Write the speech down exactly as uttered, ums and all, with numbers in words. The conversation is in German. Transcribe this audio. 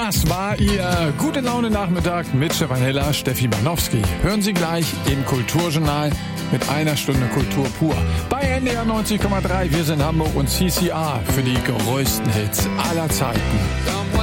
Das war Ihr Gute Laune Nachmittag mit Stefan Hiller, Steffi Banowski. Hören Sie gleich im Kulturjournal mit einer Stunde Kultur pur. Bei N D R neunzig Komma drei, wir sind Hamburg und C C R für die größten Hits aller Zeiten.